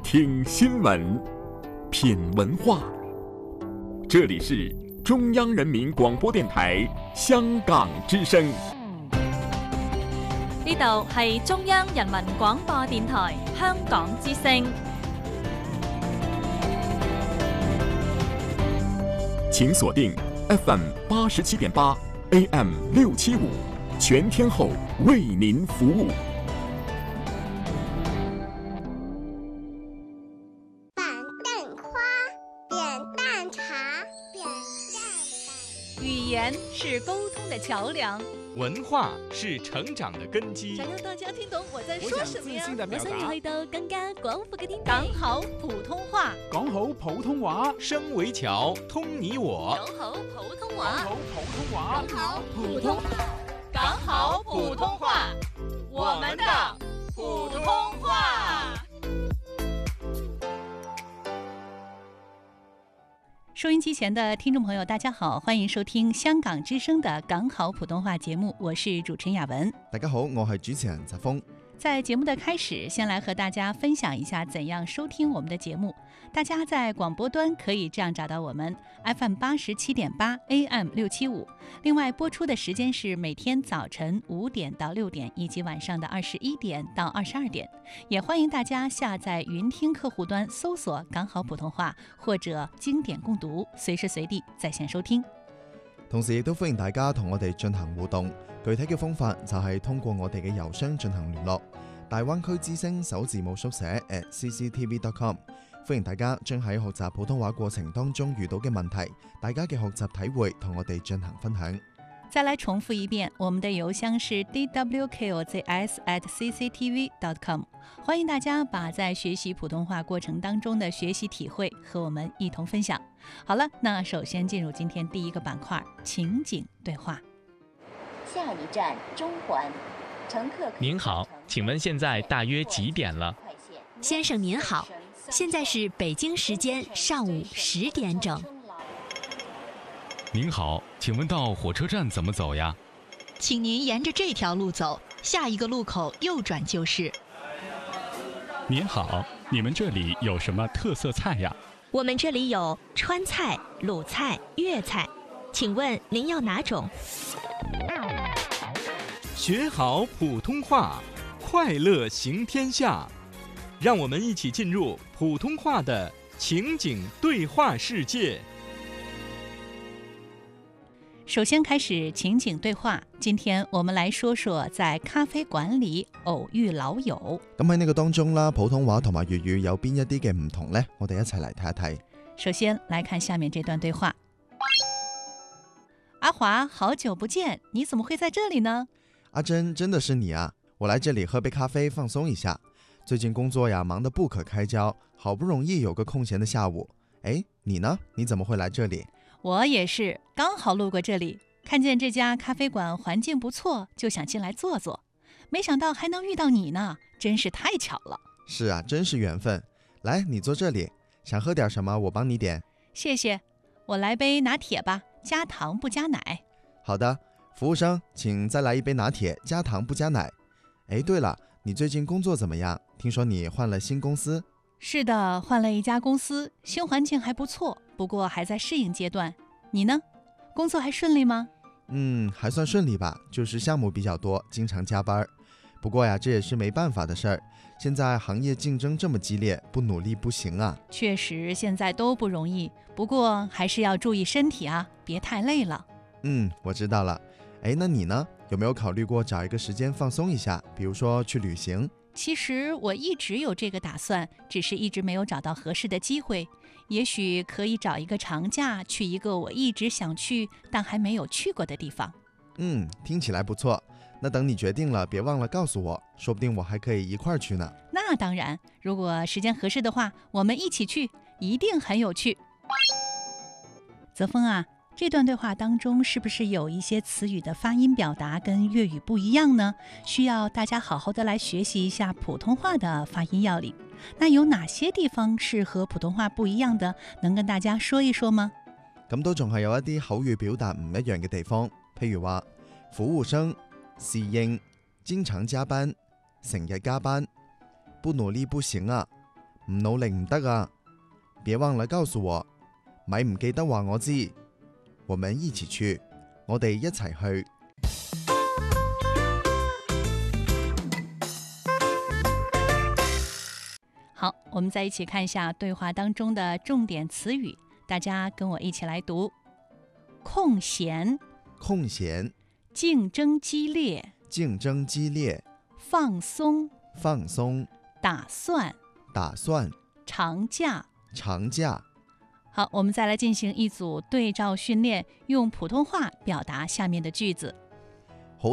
听新闻，品文化。这里是中央人民廣播電台香港之聲。 呢度係中央人民廣播電台香港之聲。 請鎖定 FM 87.8 AM 675，全天候為您服務。 語言是溝通的橋梁， 文化是成長的根基。 想讓大家聽懂我在說什麼呀？ 我想要去到更加廣闊嘅天地。 講好普通話， 講好普通話， 聲為橋，通你我。 講好普通話， 講好普通話， 講好普通話，我們的普通話。收音機前的聽眾朋友大家好，歡迎收聽香港之聲的港好普通話節目，我是主持人雅文。 大家好，我係主持人澤峰。 在節目的開始，先來和大家分享一下怎樣收聽我們的節目。大家在廣播端可以這樣找到我們 FM 87.8 AM 675，另外播出的時間是每天早晨5點到6點，以及晚上的21點到22點。也歡迎大家下載雲聽客戶端搜索港好普通話或者經典共讀，隨時隨地在線收聽。 同時亦都歡迎大家同我哋進行互動，具體嘅方法就係通過我哋嘅郵箱進行聯絡，大灣區之聲首字母縮寫@cctv.com。歡迎大家將喺學習普通話過程當中遇到嘅問題，大家嘅學習體會同我哋進行分享。 再來重複一遍，我們的郵箱是 dwkozs@cctv.com。歡迎大家把在學習普通話過程當中的學習體會和我們一同分享。好了，那首先進入今天第一個板塊，情景對話。 下一站中環，乘客。 您好，請問現在大約幾點了？ 先生您好，現在是北京時間上午10點整。 您好，請問到火車站怎麼走呀？ 請您沿着這條路走，下一個路口右轉就是。 您好，你們這裡有什麼特色菜呀？ 我們這裡有川菜、魯菜、粵菜，請問您要哪種？ 學好普通話，快樂行天下。讓我們一起進入普通話的情景對話世界。 首先開始情景對話，今天我們來說說在咖啡館裡偶遇老友。 咁喺呢個當中啦，普通話同埋粵語有邊一啲嘅唔同呢？我哋一齊嚟睇一睇。 首先來看下面這段對話。阿華，好久不見，你怎麼會在這裡呢？ 阿珍，真的是你啊！我來這裡喝杯咖啡放鬆一下。最近工作呀，忙得不可開交，好不容易有個空閒的下午。誒，你呢？你怎麼會來這裡？ 我也是，剛好路過這裡，看見這家咖啡館環境不錯，就想進來坐坐。沒想到還能遇到你呢，真是太巧了。 是啊，真是緣分。來，你坐這裡，想喝點什麼？我幫你點。 謝謝，我來杯拿鐵吧，加糖不加奶。 好的，服務生，請再來一杯拿鐵，加糖不加奶。誒，對了，你最近工作怎麼樣？聽說你換了新公司。 是的，換了一家公司，新環境還不錯，不過還在適應階段。你呢？工作還順利嗎？ 還算順利吧，就是項目比較多，經常加班。不過呀，這也是沒辦法的事兒。現在行業競爭這麼激烈，不努力不行啊。 確實，現在都不容易，不過還是要注意身體啊，別太累了。 我知道了。誒，那你呢？有沒有考慮過找一個時間放鬆一下，比如說去旅行？ 其實我一直有這個打算，只是一直沒有找到合適的機會。也許可以找一個長假，去一個我一直想去但還沒有去過的地方。 聽起來不錯。那等你決定了，別忘了告訴我，說不定我還可以一塊兒去呢。 那當然，如果時間合適的話，我們一起去，一定很有趣。澤峰啊，這段對話當中是不是有一些詞語的發音表達跟粵語不一樣呢？需要大家好好的來學習一下普通話的發音要領。那有哪些地方是和普通話不一樣的？能跟大家說一說嗎？ 咁都仲係有一啲口語表達唔一樣嘅地方，譬如話服務生、侍應、經常加班、成日加班、不努力不行啊、 唔努力唔得啊！別忘了告訴我，咪唔記得話我知。我們一起去，我哋一齊去。 好，我們再一起看一下對話當中的重點詞語，大家跟我一起來讀：空閒、 空閒、 競爭激烈、 競爭激烈、 放鬆、 放鬆、 打算、 打算、 長假、 長假。 好，我們再來進行一組對照訓練，用普通話表達下面的句子。